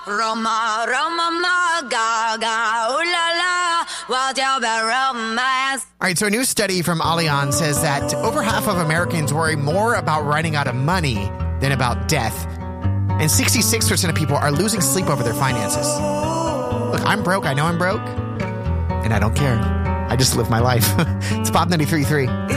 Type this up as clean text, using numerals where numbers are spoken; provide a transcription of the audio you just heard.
Roma, Roma, ma, ga, ga, ooh la la, what's your romance? All right, so a new study from Allianz says that over half of Americans worry more about running out of money than about death. And 66% of people are losing sleep over their finances. Look, I'm broke. I know I'm broke. And I don't care. I just live my life. It's Pop 93.3.